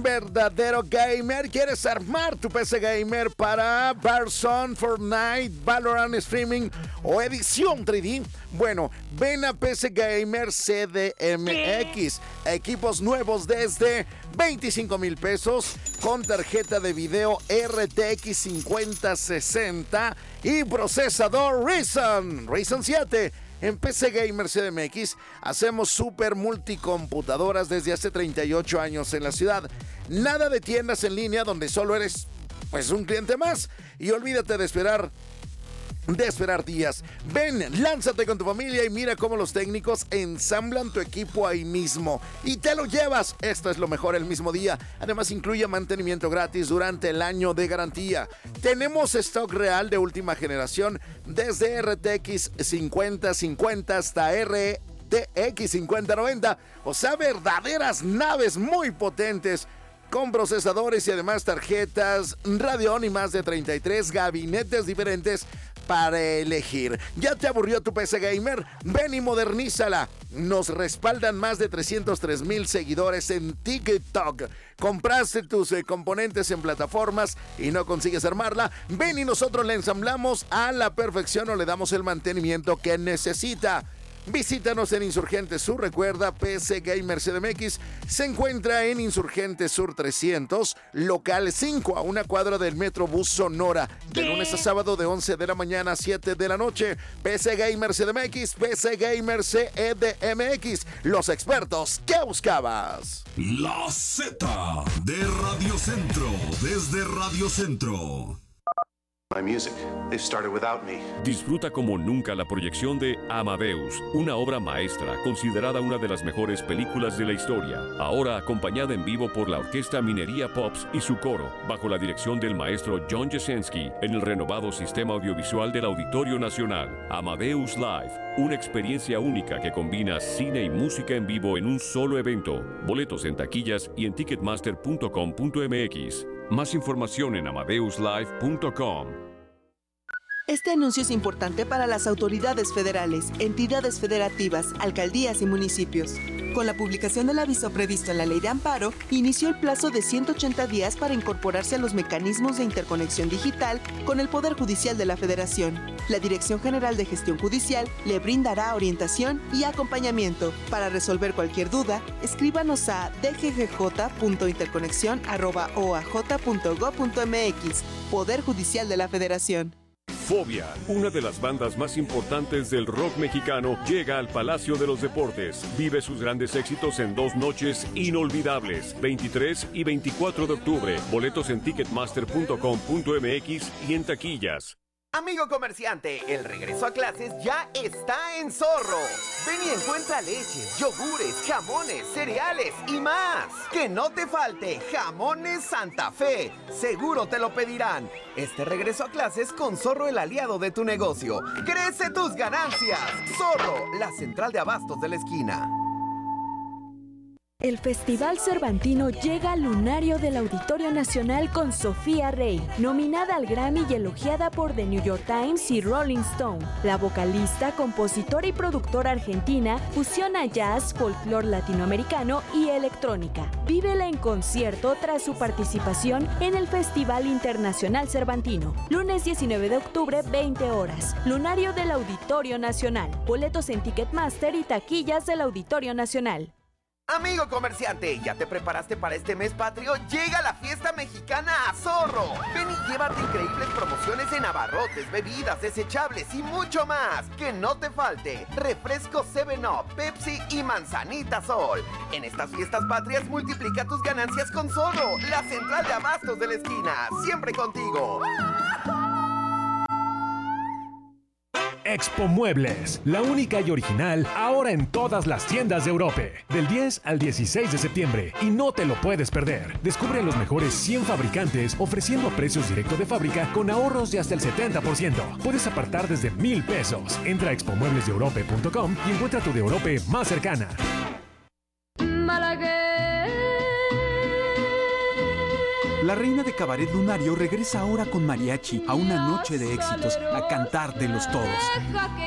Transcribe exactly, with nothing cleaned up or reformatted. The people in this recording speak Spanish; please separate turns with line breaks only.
verdadero gamer? ¿Quieres armar tu P C gamer para Warzone, Fortnite, Valorant Streaming o edición tres D? Bueno, ven a P C Gamer C D M X. Equipos nuevos desde veinticinco mil pesos con tarjeta de video R T X cincuenta sesenta y procesador Ryzen, Ryzen siete. En P C Gamer C D M X hacemos super multicomputadoras desde hace treinta y ocho años en la ciudad. Nada de tiendas en línea donde solo eres pues un cliente más y olvídate de esperar de esperar días. Ven, lánzate con tu familia y mira cómo los técnicos ensamblan tu equipo ahí mismo y te lo llevas. Esto es lo mejor el mismo día. Además incluye mantenimiento gratis durante el año de garantía. Tenemos stock real de última generación desde R T X cincuenta cincuenta hasta R T X cincuenta noventa, o sea, verdaderas naves muy potentes con procesadores y además tarjetas Radeon y más de treinta y tres gabinetes diferentes para elegir. ¿Ya te aburrió tu P C Gamer? Ven y modernízala. Nos respaldan más de trescientos tres mil seguidores en TikTok. ¿Compraste tus eh, componentes en plataformas y no consigues armarla? Ven y nosotros la ensamblamos a la perfección o le damos el mantenimiento que necesita. Visítanos en Insurgentes Sur. Recuerda, P C Gamer C D M X se encuentra en Insurgentes Sur trescientos, local cinco, a una cuadra del Metrobús Sonora, de lunes a sábado de once de la mañana a siete de la noche. P C Gamer C D M X, P C Gamer C D M X, los expertos que buscabas.
La Z de Radio Centro, desde Radio Centro.
My music. They started without me.
Disfruta como nunca la proyección de Amadeus, una obra maestra considerada una de las mejores películas de la historia. Ahora acompañada en vivo por la Orquesta Minería Pops y su coro, bajo la dirección del maestro John Jasenski, en el renovado sistema audiovisual del Auditorio Nacional. Amadeus Live, una experiencia única que combina cine y música en vivo en un solo evento. Boletos en taquillas y en ticketmaster punto com punto m x. Más información en amadeus live punto com.
Este anuncio es importante para las autoridades federales, entidades federativas, alcaldías y municipios. Con la publicación del aviso previsto en la Ley de Amparo, inició el plazo de ciento ochenta días para incorporarse a los mecanismos de interconexión digital con el Poder Judicial de la Federación. La Dirección General de Gestión Judicial le brindará orientación y acompañamiento. Para resolver cualquier duda, escríbanos a d g g j punto interconexión arroba o a j punto gob punto m x. Poder Judicial de la Federación.
Fobia, una de las bandas más importantes del rock mexicano, llega al Palacio de los Deportes. Vive sus grandes éxitos en dos noches inolvidables, veintitrés y veinticuatro de octubre. Boletos en ticketmaster punto com punto m x y en taquillas.
Amigo comerciante, el regreso a clases ya está en Zorro. Ven y encuentra leches, yogures, jamones, cereales y más. Que no te falte Jamones Santa Fe. Seguro te lo pedirán. Este regreso a clases con Zorro, el aliado de tu negocio. ¡Crece tus ganancias! Zorro, la central de abastos de la esquina.
El Festival Cervantino llega al lunario del Auditorio Nacional con Sofía Rey, nominada al Grammy y elogiada por The New York Times y Rolling Stone. La vocalista, compositora y productora argentina fusiona jazz, folclore latinoamericano y electrónica. Vívela en concierto tras su participación en el Festival Internacional Cervantino. Lunes diecinueve de octubre, veinte horas. Lunario del Auditorio Nacional. Boletos en Ticketmaster y taquillas del Auditorio Nacional.
Amigo comerciante, ¿ya te preparaste para este mes patrio? Llega la fiesta mexicana a Zorro. Ven y llévate increíbles promociones en abarrotes, bebidas, desechables y mucho más. Que no te falte refresco siete up, Pepsi y manzanita Sol. En estas fiestas patrias multiplica tus ganancias con Zorro, la central de abastos de la esquina. Siempre contigo.
Expo Muebles, la única y original ahora en todas las tiendas de Europe, del diez al dieciséis de septiembre, y no te lo puedes perder. Descubre los mejores cien fabricantes ofreciendo precios directo de fábrica con ahorros de hasta el setenta por ciento. Puedes apartar desde mil pesos. Entra a expo muebles de europe punto com y encuentra tu de Europe más cercana.
La reina de Cabaret Lunario regresa ahora con mariachi a una noche de éxitos, a cantártelos todos.